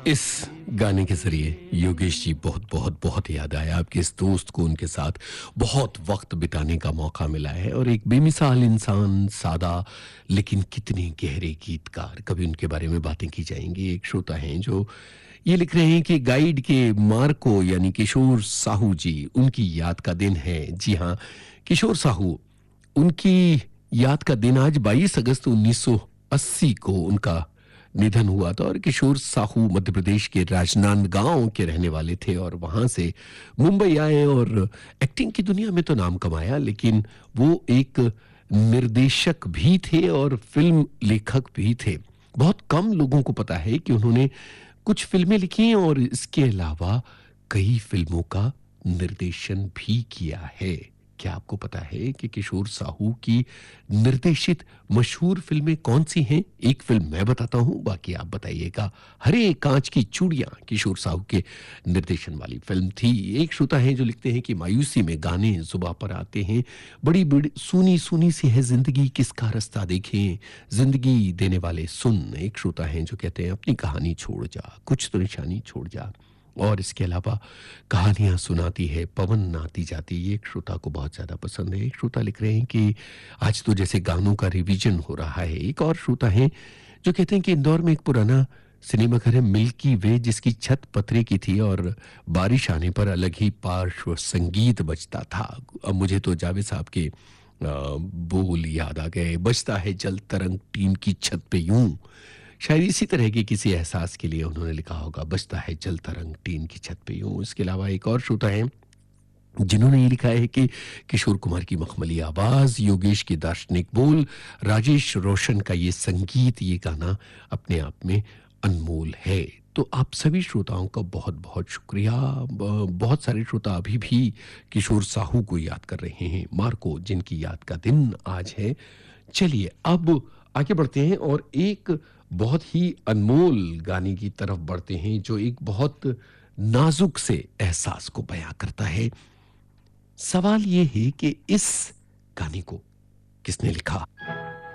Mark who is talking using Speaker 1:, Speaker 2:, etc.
Speaker 1: इस गाने के ज़रिए योगेश जी बहुत बहुत बहुत याद आया। आपके इस दोस्त को उनके साथ बहुत वक़्त बिताने का मौका मिला है और एक बेमिसाल इंसान, सादा लेकिन कितने गहरे गीतकार, कभी उनके बारे में बातें की जाएँगी। एक श्रोता हैं जो ये लिख रहे हैं कि गाइड के मार्को यानी किशोर साहू जी, उनकी याद का दिन है। जी हाँ, किशोर साहू, उनकी याद का दिन आज 22 अगस्त 1980 को उनका निधन हुआ था और किशोर साहू मध्य प्रदेश के राजनांदगांव के रहने वाले थे और वहां से मुंबई आए और एक्टिंग की दुनिया में तो नाम कमाया, लेकिन वो एक निर्देशक भी थे और फिल्म लेखक भी थे। बहुत कम लोगों को पता है कि उन्होंने कुछ फिल्में लिखी और इसके अलावा कई फिल्मों का निर्देशन भी किया है। क्या आपको पता है कि किशोर साहू की निर्देशित मशहूर फिल्में कौन सी हैं? एक फिल्म मैं बताता हूं, बाकी आप बताइएगा। हरे कांच की चूड़ियां किशोर साहू के निर्देशन वाली फिल्म थी। एक श्रोता है जो लिखते हैं कि मायूसी में गाने जुबां पर आते हैं, बड़ी बड़ी सूनी सूनी सी है जिंदगी, किसका रास्ता देखें, जिंदगी देने वाले सुन। एक श्रोता है जो कहते हैं अपनी कहानी छोड़ जा, कुछ तो निशानी छोड़ जा। और इसके अलावा कहानियां सुनाती है पवन आती जाती, ये एक श्रोता को बहुत ज्यादा पसंद है। एक श्रोता लिख रहे हैं कि आज तो जैसे गानों का रिवीजन हो रहा है। एक और श्रोता है जो कहते हैं कि इंदौर में एक पुराना सिनेमा घर है मिल्की वे, जिसकी छत पतरे की थी और बारिश आने पर अलग ही पार्श्व संगीत बजता था। अब मुझे तो जावेद साहब के बोल याद आ गए, बजता है जल तरंग टीन की छत पे यूं। शायद इसी तरह के किसी एहसास के लिए उन्होंने लिखा होगा, बजता है जल तरंग टीन की छत पे यूं। इसके अलावा एक और श्रोता है जिन्होंने ये लिखा है कि किशोर कुमार की मखमली आवाज, योगेश के दार्शनिक बोल, राजेश रोशन का ये संगीत, ये गाना अपने आप में अनमोल है। तो आप सभी श्रोताओं का बहुत बहुत शुक्रिया। बहुत सारे श्रोता अभी भी किशोर साहू को याद कर रहे हैं, मार्को जिनकी याद का दिन आज है। चलिए अब आगे बढ़ते हैं और एक बहुत ही अनमोल गाने की तरफ बढ़ते हैं जो एक बहुत नाजुक से एहसास को बयां करता है। सवाल ये है कि इस गाने को किसने लिखा?